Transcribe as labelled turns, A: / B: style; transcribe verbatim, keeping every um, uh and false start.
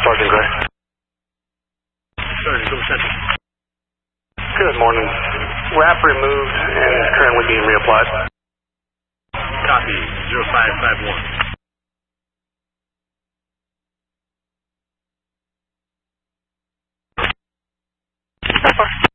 A: Sergeant Gray.
B: Sergeant, go Central.
A: Good morning. Wrap removed and currently being reapplied.
B: Copy, zero five five one.
A: That's fine.